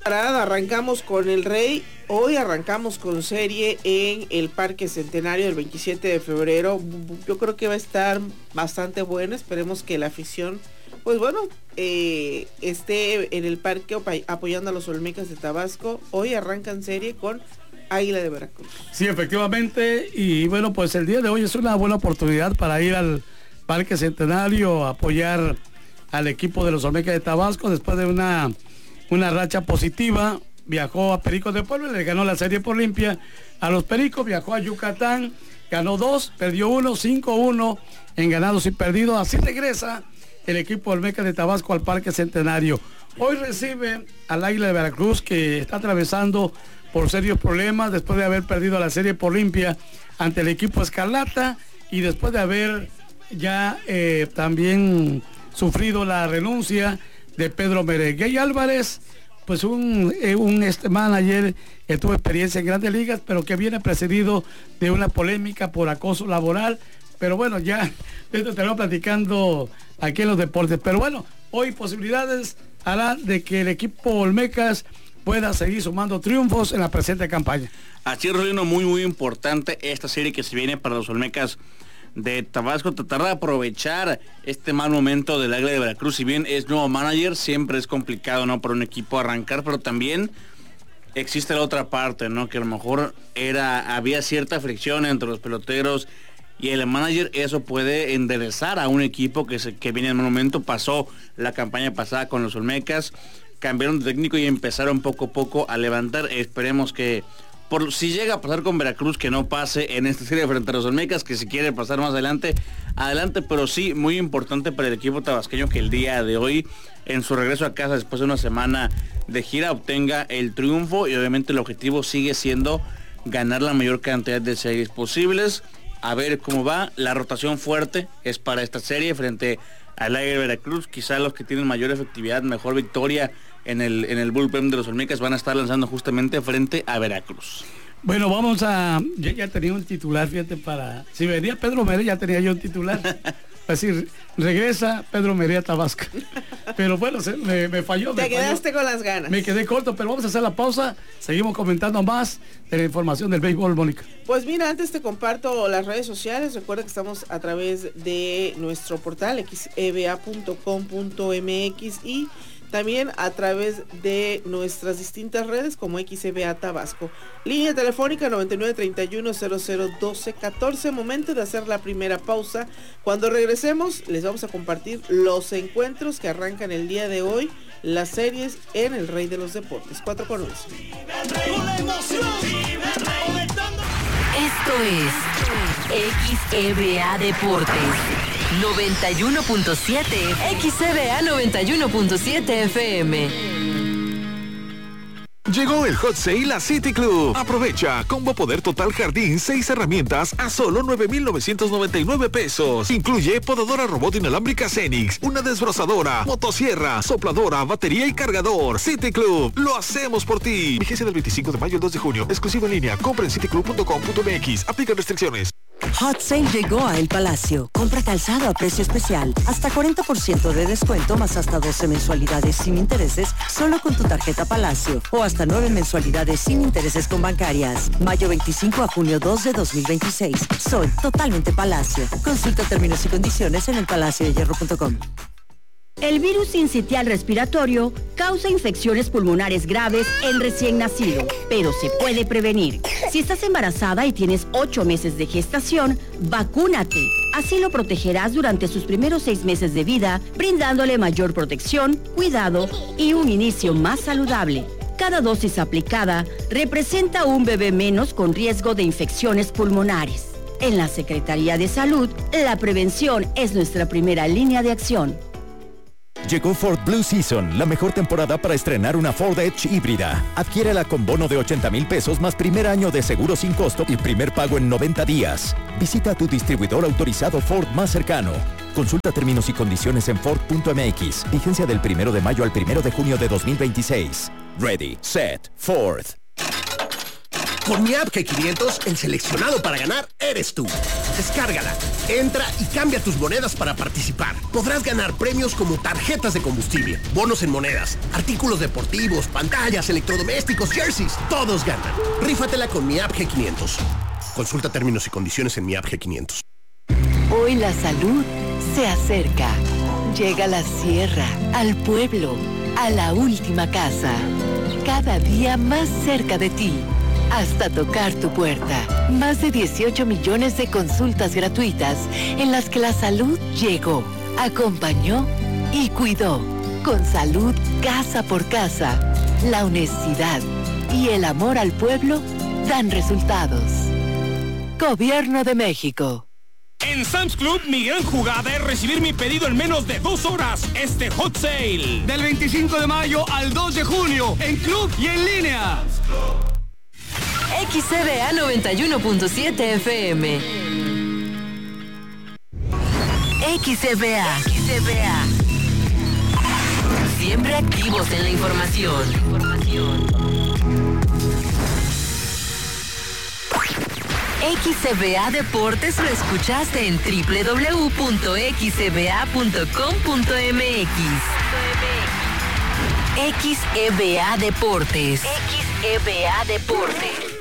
Arrancamos con el Rey. Hoy arrancamos con serie en el Parque Centenario del 27 de febrero. Yo creo que va a estar bastante bueno. Esperemos que la afición, pues bueno, esté en el parque apoyando a los Olmecas de Tabasco. Hoy arrancan serie con Águila de Veracruz. Sí, efectivamente. Y bueno, pues el día de hoy es una buena oportunidad para ir al Parque Centenario a apoyar al equipo de los Olmecas de Tabasco después de una racha positiva. Viajó a Pericos de Puebla, le ganó la serie por limpia a los Pericos. Viajó a Yucatán, ganó 2, perdió 1, 5-1 en ganados y perdidos. Así regresa el equipo Olmecas de Tabasco al Parque Centenario. Hoy recibe al Águila de Veracruz, que está atravesando por serios problemas después de haber perdido la serie por limpia ante el equipo Escarlata y después de haber ya también sufrido la renuncia de Pedro Meregay Álvarez, pues un manager que tuvo experiencia en grandes ligas, pero que viene precedido de una polémica por acoso laboral. Pero bueno, ya esto te lo platicando aquí en los deportes. Pero bueno, hoy posibilidades harán de que el equipo Olmecas pueda seguir sumando triunfos en la presente campaña. Así es, Rodrigo, muy importante esta serie que se viene para los Olmecas de Tabasco. Tratar de aprovechar este mal momento del Águila de Veracruz. Si bien es nuevo manager, siempre es complicado, ¿no?, para un equipo arrancar, pero también existe la otra parte, ¿no?, que a lo mejor había cierta fricción entre los peloteros y el manager. Eso puede enderezar a un equipo que viene en mal momento. Pasó la campaña pasada con los Olmecas, cambiaron de técnico y empezaron poco a poco a levantar. Esperemos que si llega a pasar con Veracruz, que no pase en esta serie frente a los Olmecas, que si quiere pasar más adelante, pero sí, muy importante para el equipo tabasqueño que el día de hoy, en su regreso a casa después de una semana de gira, obtenga el triunfo. Y obviamente el objetivo sigue siendo ganar la mayor cantidad de series posibles. A ver cómo va. La rotación fuerte es para esta serie frente al Águila de Veracruz. Quizá los que tienen mayor efectividad, mejor victoria en el bullpen de los Olmecas van a estar lanzando justamente frente a Veracruz. Bueno, yo ya tenía un titular, fíjate, si venía Pedro Mere, ya tenía yo un titular. Es decir, regresa Pedro Mere a Tabasco. Pero bueno, me falló. Te quedaste con las ganas. Me quedé corto, pero vamos a hacer la pausa. Seguimos comentando más de la información del béisbol, Mónica. Pues mira, antes te comparto las redes sociales. Recuerda que estamos a través de nuestro portal xeba.com.mx y también a través de nuestras distintas redes como XBA Tabasco. Línea telefónica 9931-001214. Momento de hacer la primera pausa. Cuando regresemos les vamos a compartir los encuentros que arrancan el día de hoy, las series en el Rey de los Deportes. 4:11. Esto es XBA Deportes 91.7, XBA 91.7 FM. Llegó el Hot Sale a City Club. Aprovecha, combo poder total jardín, 6 herramientas a solo 9,999 pesos. Incluye podadora robot inalámbrica Cenix, una desbrozadora, motosierra, sopladora, batería y cargador. City Club, lo hacemos por ti. Vigencia del 25 de mayo al 2 de junio. Exclusivo en línea. Compra en cityclub.com.mx. Aplican restricciones. Hot Sale llegó a El Palacio. Compra calzado a precio especial. Hasta 40% de descuento más hasta 12 mensualidades sin intereses solo con tu tarjeta Palacio. O hasta 9 mensualidades sin intereses con bancarias. Mayo 25 a junio 2 de 2026. Soy totalmente Palacio. Consulta términos y condiciones en elpalaciodehierro.com. El virus sincitial respiratorio causa infecciones pulmonares graves en recién nacido, pero se puede prevenir. Si estás embarazada y tienes 8 meses de gestación, vacúnate. Así lo protegerás durante sus primeros 6 meses de vida, brindándole mayor protección, cuidado y un inicio más saludable. Cada dosis aplicada representa un bebé menos con riesgo de infecciones pulmonares. En la Secretaría de Salud, la prevención es nuestra primera línea de acción. Llegó Ford Blue Season, la mejor temporada para estrenar una Ford Edge híbrida. Adquiérela con bono de 80,000 pesos más primer año de seguro sin costo y primer pago en 90 días. Visita a tu distribuidor autorizado Ford más cercano. Consulta términos y condiciones en Ford.mx. Vigencia del 1 de mayo al 1 de junio de 2026. Ready, set, Ford. Con mi app G500, el seleccionado para ganar eres tú. Descárgala, entra y cambia tus monedas para participar. Podrás ganar premios como tarjetas de combustible, bonos en monedas, artículos deportivos, pantallas, electrodomésticos, jerseys. Todos ganan. Rífatela con mi app G500. Consulta términos y condiciones en mi app G500. Hoy la salud se acerca. Llega a la sierra, al pueblo, a la última casa. Cada día más cerca de ti. Hasta tocar tu puerta. Más de 18 millones de consultas gratuitas en las que la salud llegó, acompañó y cuidó. Con salud casa por casa, la honestidad y el amor al pueblo dan resultados. Gobierno de México. En Sam's Club, mi gran jugada es recibir mi pedido en menos de 2 horas. Este Hot Sale. Del 25 de mayo al 2 de junio, en club y en línea. XCBA 91.7 FM. XCBA. Siempre activos en la información. XCBA Deportes lo escuchaste en www.xcba.com.mx. XEBA Deportes. XEBA Deportes.